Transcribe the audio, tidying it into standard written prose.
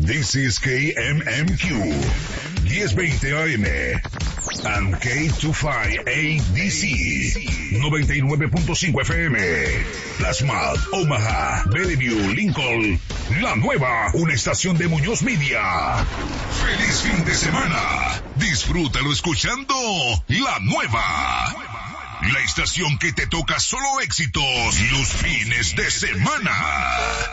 This is KMMQ 1020 AM and K25ADC 99.5 FM. Plasma, Omaha, Bellevue, Lincoln. La Nueva, una estación de Muñoz Media. ¡Feliz fin de semana! Disfrútalo escuchando La Nueva. La estación que te toca solo éxitos los fines de semana.